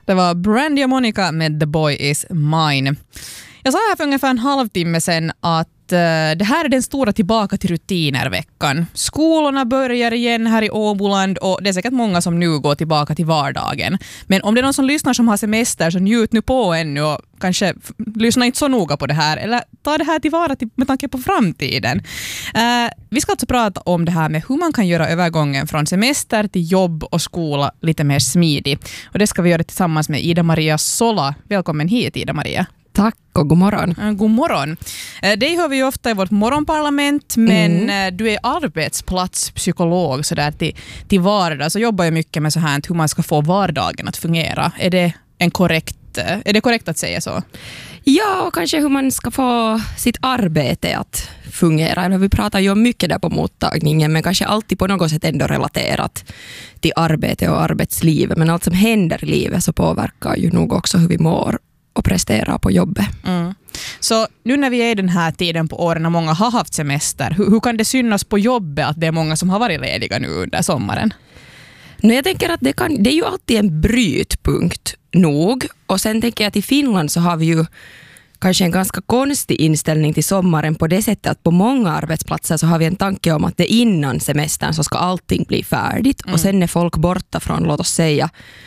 Det var Brandy och Monica med The Boy Is Mine. Jag sa här för ungefär en halvtimme sedan att det här är den stora tillbaka till rutiner-veckan. Skolorna börjar igen här i Åboland och det är säkert många som nu går tillbaka till vardagen. Men om det är någon som lyssnar som har semester så njut nu på ännu och kanske lyssna inte så noga på det här eller ta det här tillvara med tanke på framtiden. Vi ska alltså prata om det här med hur man kan göra övergången från semester till jobb och skola lite mer smidig. Och det ska vi göra tillsammans med Ida-Maria Sola. Välkommen hit, Ida-Maria. Tack och god morgon. God morgon. Det hör vi ju ofta i vårt morgonparlament, men du är arbetsplatspsykolog så där till vardags och jobbar ju mycket med så här hur man ska få vardagen att fungera. Är det korrekt att säga så? Ja, och kanske hur man ska få sitt arbete att fungera. Eller vi pratar ju mycket där på mottagningen, men kanske alltid på något sätt ändå relaterat till arbete och arbetslivet. Men allt som händer i livet så påverkar ju nog också hur vi mår och prestera på jobbet. Så nu när vi är i den här tiden på åren när många har haft semester, hur kan det synas på jobbet att det är många som har varit lediga nu under sommaren? Jag tänker att det är ju alltid en brytpunkt nog. Och sen tänker jag att i Finland så har vi ju kanske en ganska konstig inställning till sommaren på det sättet att på många arbetsplatser så har vi en tanke om att det innan semestern så ska allting bli färdigt. Och sen är folk borta från, låt oss säga,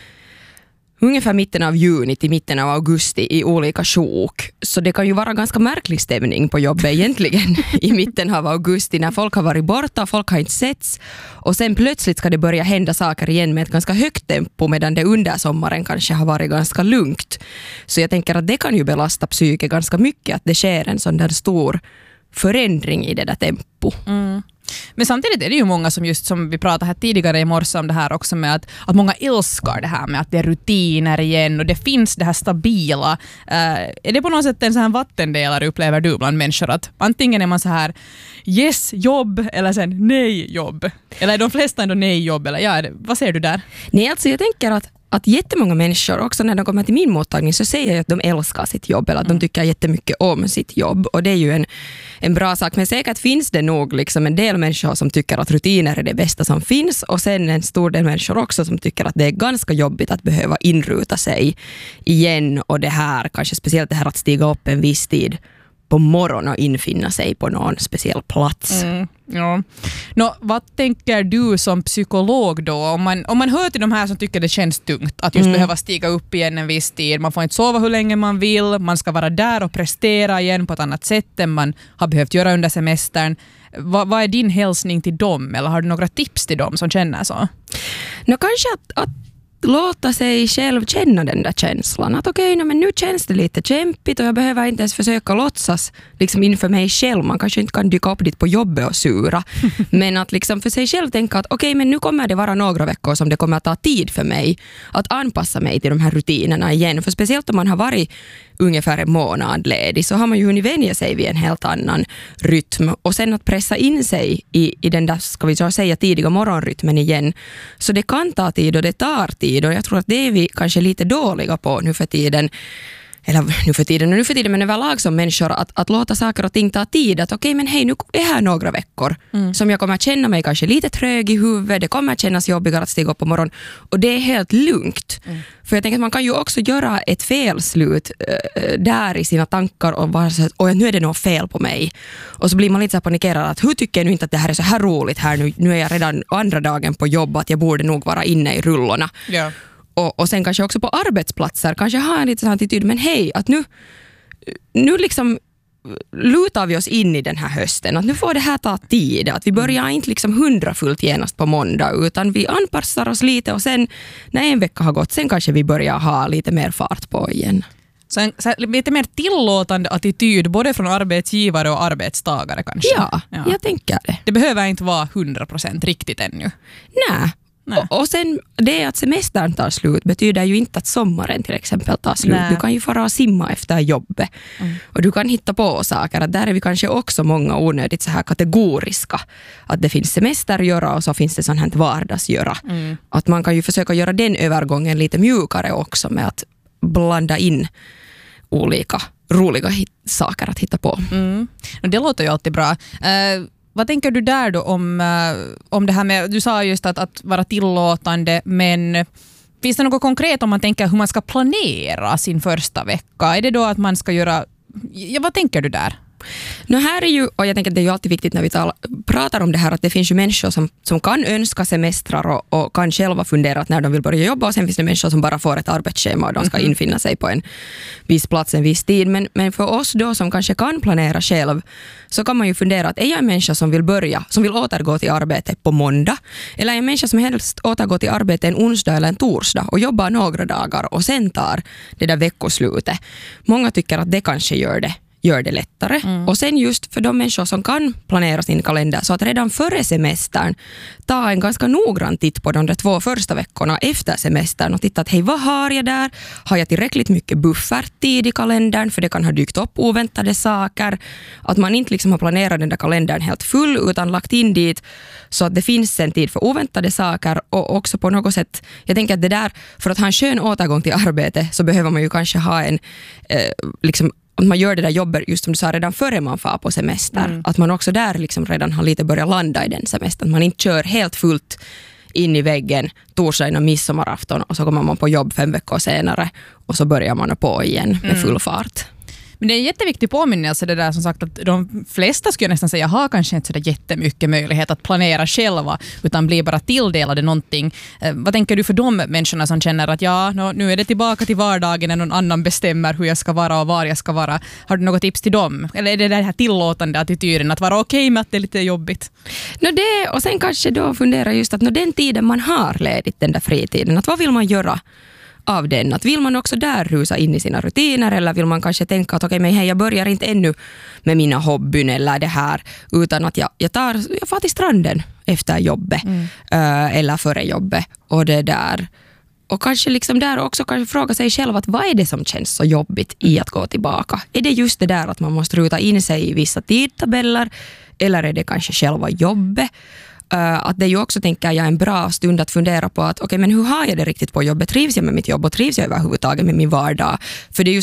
ungefär mitten av juni till mitten av augusti i olika sjok. Så det kan ju vara ganska märklig stämning på jobbet egentligen i mitten av augusti när folk har varit borta och folk har inte setts. Och sen plötsligt ska det börja hända saker igen med ett ganska högt tempo medan det under sommaren kanske har varit ganska lugnt. Så jag tänker att det kan ju belasta psyket ganska mycket att det sker en sån där stor förändring i det där tempo. Men samtidigt är det ju många som just som vi pratade här tidigare i morse om det här också med att många älskar det här med att det är rutiner igen och det finns det här stabila. Är det på något sätt en sån här vattendelare upplever du bland människor att antingen är man så här yes jobb eller sen nej jobb? Eller är de flesta ändå nej jobb? Eller vad säger du där? Nej, alltså jag tänker att jättemånga människor, också när de kommer till min mottagning så säger jag att de älskar sitt jobb eller att de tycker jättemycket om sitt jobb. Och det är ju en bra sak. Men säkert finns det nog liksom en del människor som tycker att rutiner är det bästa som finns. Och sen en stor del människor också som tycker att det är ganska jobbigt att behöva inruta sig igen. Och det här, kanske speciellt det här att stiga upp en viss tid på morgonen och infinna sig på någon speciell plats. Ja. Vad tänker du som psykolog då? Om man hör till de här som tycker det känns tungt att just behöva stiga upp igen en viss tid. Man får inte sova hur länge man vill. Man ska vara där och prestera igen på ett annat sätt än man har behövt göra under semestern. Vad är din hälsning till dem? Eller har du några tips till dem som känner så? Kanske att låta sig själv känna den där känslan. Att okej, men nu känns det lite kämpigt och jag behöver inte ens försöka låtsas liksom inför mig själv. Man kanske inte kan dyka upp dit på jobbet och sura. Men att liksom för sig själv tänka att okej, men nu kommer det vara några veckor som det kommer att ta tid för mig att anpassa mig till de här rutinerna igen. För speciellt om man har varit ungefär en månad ledig så har man ju hunnit vänja sig vid en helt annan rytm. Och sen att pressa in sig i den där, ska vi säga, tidiga morgonrytmen igen. Så det kan ta tid och det tar tid. Och jag tror att det är vi kanske lite dåliga på nu för tiden. Eller nu för tiden, men överlag som människor att låta saker och ting ta tid. Att okej, men hej, nu är här några veckor som jag kommer att känna mig kanske lite trög i huvudet. Det kommer att kännas jobbigare att stiga upp på morgonen. Och det är helt lugnt. För jag tänker att man kan ju också göra ett felslut där i sina tankar och bara så att nu är det något fel på mig. Och så blir man lite så här panikerad att hur tycker jag nu inte att det här är så här roligt här nu är jag redan andra dagen på jobb att jag borde nog vara inne i rullorna. Ja. Och sen kanske också på arbetsplatser kanske ha en lite sån attityd, men hej, att nu liksom lutar vi oss in i den här hösten, att nu får det här ta tid, att vi börjar inte liksom 100% genast på måndag utan vi anpassar oss lite och sen när en vecka har gått sen kanske vi börjar ha lite mer fart på igen. Så en lite mer tillåtande attityd både från arbetsgivare och arbetstagare kanske? Ja. Jag tänker det. Det behöver inte vara 100% riktigt ännu? Nej. Och sen det att semestern tar slut betyder ju inte att sommaren till exempel tar slut. Nej. Du kan ju fara och simma efter jobbet. Och du kan hitta på saker. Att där är vi kanske också många onödigt så här kategoriska. Att det finns semester att göra och så finns det sånt här vardagsgöra. Att man kan ju försöka göra den övergången lite mjukare också med att blanda in olika roliga saker att hitta på. Det låter ju alltid bra. Vad tänker du där då om det här med, du sa just att vara tillåtande, men Finns det något konkret om man tänker hur man ska planera sin första vecka? Är det då att man ska göra... Ja, vad tänker du där? Här är ju, och jag tänker att det är ju alltid viktigt när vi pratar om det här, att det finns ju människor som kan önska semestrar och kan själva fundera att när de vill börja jobba, och sen finns det människor som bara får ett arbetsschema och de ska infinna sig på en viss plats en viss tid. Men för oss då som kanske kan planera själv, så kan man ju fundera att är jag en människa som vill återgå till arbete på måndag, eller är en människa som helst återgår till arbete en onsdag eller en torsdag och jobbar några dagar och sen tar det där veckoslutet. Många tycker att det kanske gör det lättare. Och sen just för de människor som kan planera sin kalender, så att redan före semestern ta en ganska noggrann titt på de 2 första veckorna efter semestern och titta att hej, vad har jag där? Har jag tillräckligt mycket bufferttid i kalendern? För det kan ha dykt upp oväntade saker. Att man inte liksom har planerat den där kalendern helt full utan lagt in dit så att det finns en tid för oväntade saker, och också på något sätt, jag tänker att det där, för att ha en skön återgång till arbete så behöver man ju kanske ha en att man gör det där jobbet just som du sa redan före man far på semester. Att man också där liksom redan har lite börjat landa i den semestern. Man inte kör helt fullt in i väggen torsdagen och midsommarafton och så kommer man på jobb 5 veckor senare och så börjar man på igen med full fart. Men det är en jätteviktig påminnelse det där, som sagt, att de flesta skulle nästan säga har kanske inte så där jättemycket möjlighet att planera själva utan blir bara tilldelade någonting. Vad tänker du för de människorna som känner att nu är det tillbaka till vardagen när någon annan bestämmer hur jag ska vara och var jag ska vara? Har du något tips till dem? Eller är det den här tillåtande attityden att vara okej med att det är lite jobbigt? Och sen kanske då fundera just att den tiden man har ledigt, den där fritiden, att vad vill man göra av den? Att vill man också där rusa in i sina rutiner, eller vill man kanske tänka att okej, men hej, jag börjar inte ännu med mina hobbyn eller det här, utan att jag far till stranden efter jobbet eller före jobbet, och det där. Och kanske liksom där också kanske fråga sig själv att vad är det som känns så jobbigt i att gå tillbaka? Är det just det där att man måste ruta in sig i vissa tidtabeller, eller är det kanske själva jobbet? Att det är ju också, tänker jag, en bra stund att fundera på att okej, men hur har jag det riktigt på jobbet? Trivs jag med mitt jobb och trivs jag överhuvudtaget med min vardag? För det är ju